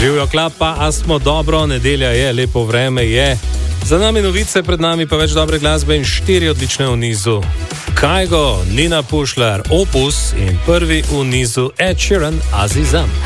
Živijo klapa, a smo dobro, nedelja je, lepo vreme je. Za nami novice, pred nami pa več dobre glasbe in 4 odlične v nizu. Kygo, Nina Pušlar, Opus in prvi v nizu Ed Sheeran, Azizam.